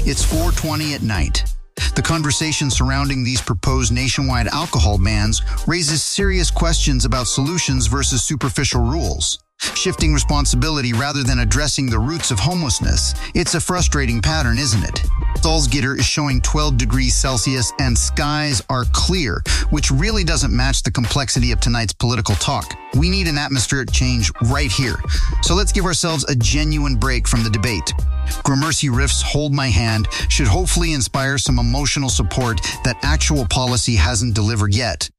It's 4:20 at night. The conversation surrounding these proposed nationwide alcohol bans raises serious questions about solutions versus superficial rules. Shifting responsibility rather than addressing the roots of homelessness. It's a frustrating pattern, isn't it? Salzgitter is showing 12 degrees Celsius and skies are clear, which really doesn't match the complexity of tonight's political talk. We need an atmospheric change right here. So let's give ourselves a genuine break from the debate. Gramercy Riff's Hold My Hand should hopefully inspire some emotional support that actual policy hasn't delivered yet.